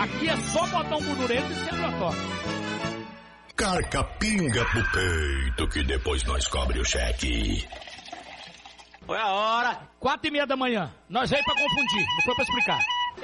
Aqui é só botar um gordurento e sempre uma toca. Carca-pinga pro peito que depois nós cobre o cheque. Foi a hora. 4:30 da manhã. Nós veio pra confundir, não foi pra explicar.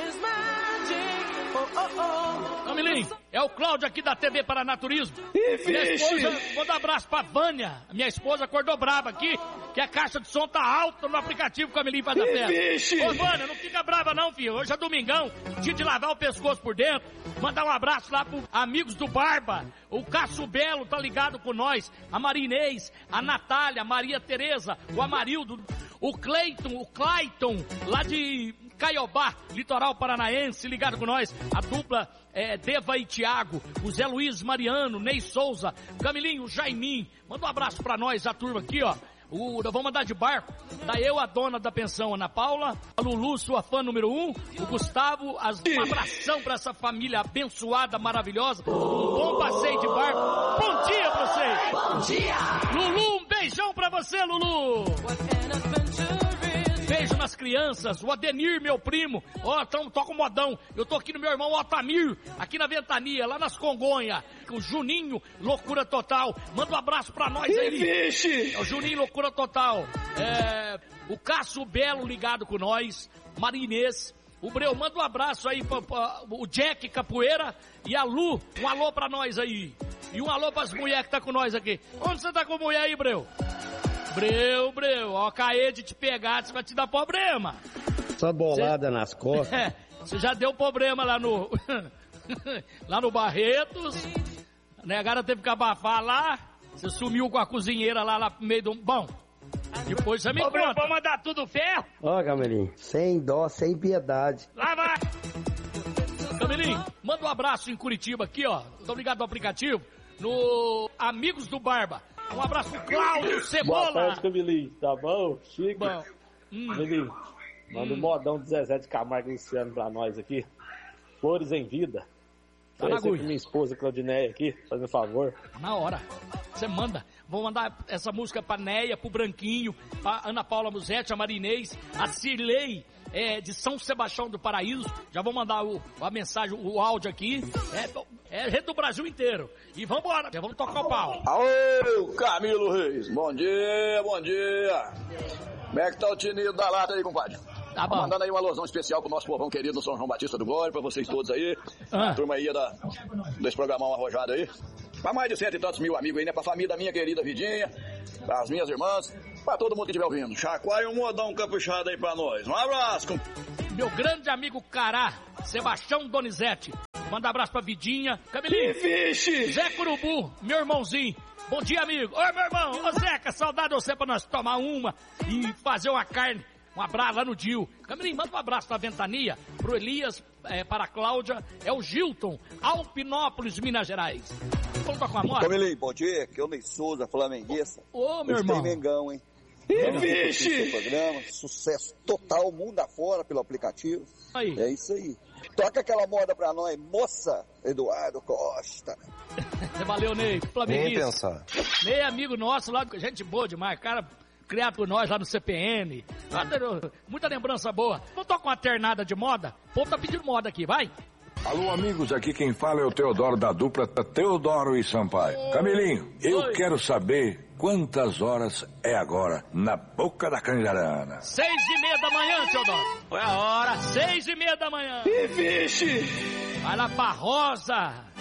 Camilinho, é o Cláudio aqui da TV Paranaturismo. Minha esposa, vou dar um abraço pra Vânia. Minha esposa acordou brava aqui, que a caixa de som tá alta no aplicativo Camilinho faz a festa. Ô Vânia, não fica brava não, filho. Hoje é domingão, dia de lavar o pescoço por dentro. Mandar um abraço lá pro amigos do Barba. O Cássio Belo tá ligado com nós. A Maria Inês, a Natália, a Maria Tereza, o Amarildo, o Clayton, lá de Caiobá, litoral paranaense, ligado com nós. A dupla Deva e Thiago, o Zé Luiz Mariano, Ney Souza, Camilinho, Jaimin. Manda um abraço pra nós, a turma aqui, ó. Vamos andar de barco. Daí eu, a dona da pensão, Ana Paula, a Lulu, sua fã número 1, o Gustavo, um abração pra essa família abençoada, maravilhosa. Um bom passeio de barco. Bom dia pra vocês. Bom dia. Lulu, um beijão pra você, Lulu. Beijo nas crianças, o Adenir, meu primo, toca o modão, eu tô aqui no meu irmão Otamir, aqui na Ventania, lá nas Congonha, o Juninho, loucura total, manda um abraço pra nós aí. É o Juninho, loucura total, o Cássio Belo ligado com nós, Maria Inês, o Breu, manda um abraço aí pra o Jack Capoeira e a Lu, um alô pra nós aí, e um alô pras mulheres que tá com nós aqui. Onde você tá com a mulher aí, Breu? Breu, ó, caê de te pegar, você vai te dar problema. Só bolada nas costas. Você já deu problema lá no lá no Barretos, né? Agora teve que abafar lá, você sumiu com a cozinheira lá no meio do... Bom, depois você me conta. Vamos mandar tudo ferro? Ó, Camilinho, sem dó, sem piedade. Lá vai! Camilinho, manda um abraço em Curitiba aqui, ó. Tô ligado no aplicativo, no Amigos do Barba. Um abraço pro Cláudio Cebola. Boa tarde, Camilinho. Tá bom? Chico. Bom. Camilinho, manda um modão de Zezé de Camargo e Luciano pra nós aqui. Flores em vida. Tá na agulha. Minha esposa Claudineia aqui, faz um favor. Na hora. Você manda. Vou mandar essa música pra Neia, pro Branquinho, pra Ana Paula Musetti, a Marinês, a Cirlei, de São Sebastião do Paraíso. Já vou mandar a mensagem, o áudio aqui. É do Brasil inteiro. E vambora, vamos tocar o pau. Aô, Camilo Reis. Bom dia, bom dia. Como é que tá o tinido da lata aí, compadre? Tá bom. Mandando aí uma alusão especial pro nosso povão querido no São João Batista do Glória, pra vocês todos aí. A turma aí desse programão arrojado aí. Pra mais de 100 e tantos mil amigos aí, né? Pra família da minha querida Vidinha, as minhas irmãs, pra todo mundo que estiver ouvindo. Chacoalha um modão capuchado aí pra nós. Um abraço. Meu grande amigo Cará, Sebastião Donizete. Manda abraço pra Vidinha. Camilinho. Zé Curubu, meu irmãozinho. Bom dia, amigo. Oi, meu irmão. Ô, Zeca, saudade de você pra nós tomar uma e fazer uma carne. Um abraço lá no Dil. Camilinho, manda um abraço pra Ventania, pro Elias, para a Cláudia, é o Gilton, Alpinópolis, Minas Gerais. Vamos tocar a moto? Camilinho, bom dia, aqui é o Ney Souza, flamenguista. Ô, meu irmão. Tem Mengão, hein? Vixe! Programa, sucesso total, mundo afora pelo aplicativo. Aí. É isso aí. Toca aquela moda pra nós, moça, Eduardo Costa. Valeu, Ney, flamenguista. Nem pensar. Ney é amigo nosso lá, gente boa demais, cara criado por nós lá no CPN. Muita lembrança boa. Vamos tocar uma ternada de moda? O povo tá pedindo moda aqui, vai. Alô, amigos, aqui quem fala é o Teodoro da dupla Teodoro e Sampaio. Camilinho, eu quero saber quantas horas é agora na boca da Canjarana. 6:30 da manhã, Teodoro. Foi a hora, 6:30 da manhã. Vixe! Vai lá pra Rosa.